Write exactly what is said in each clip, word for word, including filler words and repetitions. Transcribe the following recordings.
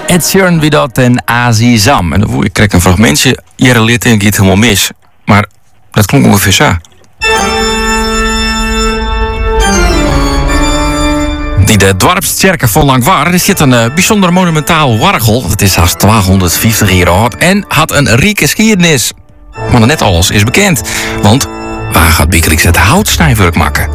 Ed Sheeran wie dat en Azizam. En dan ik krijg een fragmentje. Jere leert en het helemaal mis. Maar dat klonk ongeveer zo. Die de Dwarpskerken van Langwaar. Er zit een uh, bijzonder monumentaal wargel. Het is haast tweehonderdvijftig jaar oud. En had een rieke geschiedenis. Maar net alles is bekend. Want waar gaat Biekelix het houtsnijwerk maken?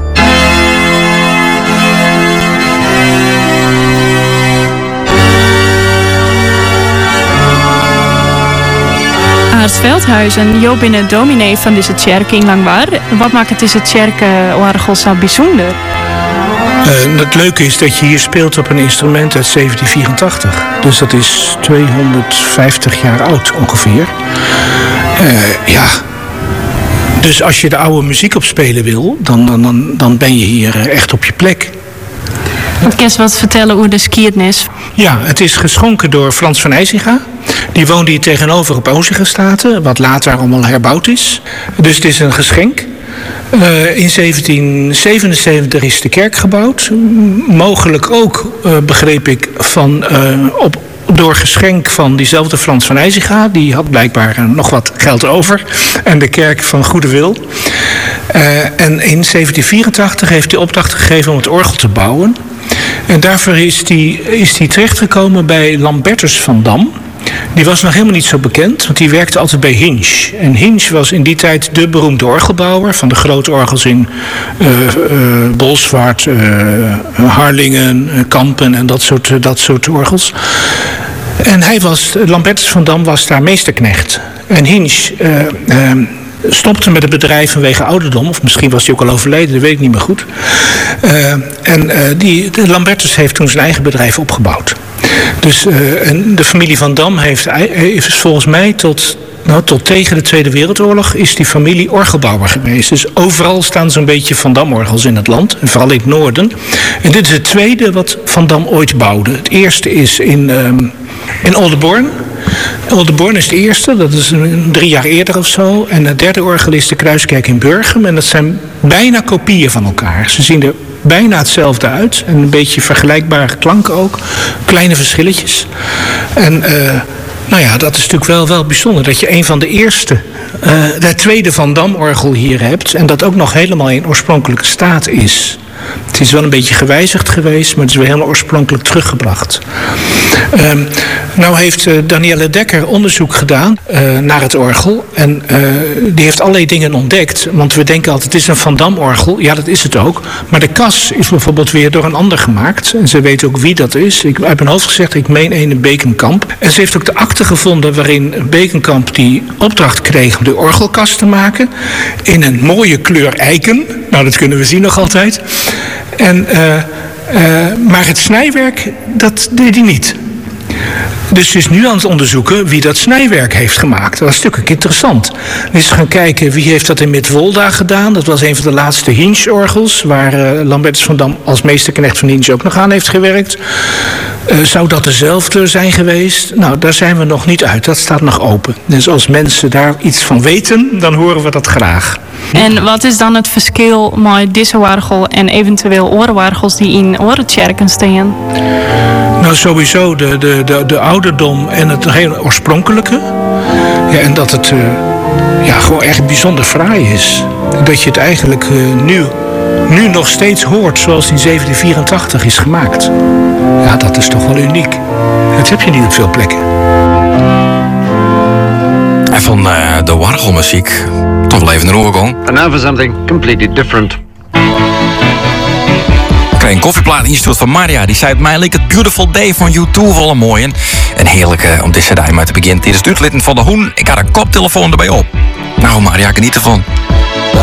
Aart Veldhuizen, Jo binnen dominee van deze kerk in Langwaar. Wat maakt het deze kerkenwargel zo bijzonder? Uh, het leuke is dat je hier speelt op een instrument uit zeventien vierentachtig. Dus dat is tweehonderdvijftig jaar oud ongeveer. Uh, ja. Dus als je de oude muziek opspelen wil, dan, dan, dan ben je hier echt op je plek. Wat kan je wat vertellen over de geschiedenis? Ja, het is geschonken door Frans van IJsinga. Die woonde hier tegenover op Ozingerstraat, wat later allemaal herbouwd is. Dus het is een geschenk. Uh, in zeventien zevenenzeventig is de kerk gebouwd. Mogelijk ook, uh, begreep ik, van, uh, op, door geschenk van diezelfde Frans van IJsinga. Die had blijkbaar uh, nog wat geld over. En de kerk van goede wil. Uh, en in zeventien vierentachtig heeft hij opdracht gegeven om het orgel te bouwen. En daarvoor is hij is die terechtgekomen bij Lambertus van Dam. Die was nog helemaal niet zo bekend, want die werkte altijd bij Hinch. En Hinch was in die tijd de beroemde orgelbouwer van de grote orgels in uh, uh, Bolsward, uh, Harlingen, uh, Kampen en dat soort, uh, dat soort orgels. En hij was, Lambertus van Dam was daar meesterknecht. En Hinch uh, uh, stopte met het bedrijf vanwege ouderdom, of misschien was hij ook al overleden, dat weet ik niet meer goed. Uh, en uh, die, de Lambertus heeft toen zijn eigen bedrijf opgebouwd. Dus uh, en de familie van Dam heeft, heeft volgens mij tot, nou, tot tegen de Tweede Wereldoorlog is die familie orgelbouwer geweest. Dus overal staan zo'n beetje Van Dam-orgels in het land, en vooral in het noorden. En dit is het tweede wat Van Dam ooit bouwde. Het eerste is in, um, in Oldenborn. Oldenborn is de eerste, dat is een, drie jaar eerder of zo. En het derde orgel is de Kruiskerk in Burgum. En dat zijn bijna kopieën van elkaar. Ze zien er bijna hetzelfde uit. En een beetje vergelijkbare klanken ook. Kleine verschilletjes. En uh, nou ja, dat is natuurlijk wel, wel bijzonder. Dat je een van de eerste, uh, de tweede Van Dam-orgel hier hebt. En dat ook nog helemaal in oorspronkelijke staat is. Het is wel een beetje gewijzigd geweest, maar het is weer helemaal oorspronkelijk teruggebracht. Um, nou heeft uh, Danielle Dekker onderzoek gedaan uh, naar het orgel. En uh, die heeft allerlei dingen ontdekt. Want we denken altijd, het is een Van Dam-orgel. Ja, dat is het ook. Maar de kas is bijvoorbeeld weer door een ander gemaakt. En ze weet ook wie dat is. Ik heb uit mijn hoofd gezegd, ik meen een Bekenkamp. En ze heeft ook de akte gevonden waarin Bekenkamp die opdracht kreeg om de orgelkas te maken. In een mooie kleur eiken. Nou, dat kunnen we zien nog altijd. En, uh, uh, maar het snijwerk, dat deed hij niet. Dus ze is nu aan het onderzoeken wie dat snijwerk heeft gemaakt. Dat was natuurlijk interessant. Dan is ze gaan kijken wie heeft dat in Midwolda gedaan. Dat was een van de laatste Hinch-orgels, waar uh, Lambertus van Dam als meesterknecht van Hinch ook nog aan heeft gewerkt. Uh, zou dat dezelfde zijn geweest? Nou, daar zijn we nog niet uit. Dat staat nog open. Dus als mensen daar iets van weten, dan horen we dat graag. En wat is dan het verschil met deze wargel en eventueel orenwargels die in orenkerken staan? Nou, sowieso de, de, de, de ouderdom en het hele oorspronkelijke. Ja, en dat het uh, ja, gewoon echt bijzonder fraai is. Dat je het eigenlijk uh, nu, nu nog steeds hoort zoals in zeventien vierentachtig is gemaakt. Ja, dat is toch wel uniek. Dat heb je niet op veel plekken. En van uh, de wargelmuziek toch wel even een oorgang. And now for something completely different. Ik kreeg een koffieplaat ingestuurd van Maria. Die zei: mij leek het Beautiful Day van U twee wel een mooie. En heerlijk uh, om dit cd mee te beginnen. Dit is het uitlitten van de Hoen. Ik had een koptelefoon erbij op. Nou Maria, geniet ervan.